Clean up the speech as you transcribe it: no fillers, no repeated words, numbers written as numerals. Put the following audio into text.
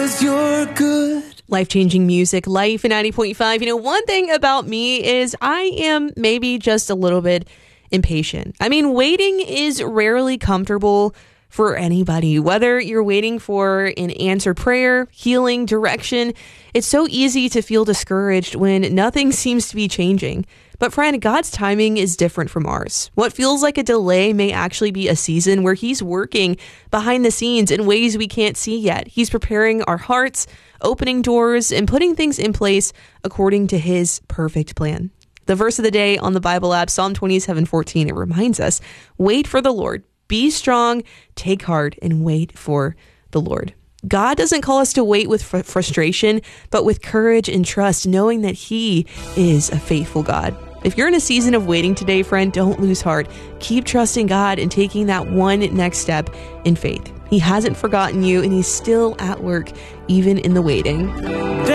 You're good. Life-changing music, Life in 90.5. One thing about me is I am maybe just a little bit impatient. Waiting is rarely comfortable for anybody, whether you're waiting for an answered prayer, healing, direction. It's so easy to feel discouraged when nothing seems to be changing. But friend, God's timing is different from ours. What feels like a delay may actually be a season where He's working behind the scenes in ways we can't see yet. He's preparing our hearts, opening doors, and putting things in place according to His perfect plan. The verse of the day on the Bible app, Psalm 27:14, it reminds us, wait for the Lord. Be strong, take heart, and wait for the Lord. God doesn't call us to wait with frustration, but with courage and trust, knowing that He is a faithful God. If you're in a season of waiting today, friend, don't lose heart. Keep trusting God and taking that one next step in faith. He hasn't forgotten you, and He's still at work, even in the waiting.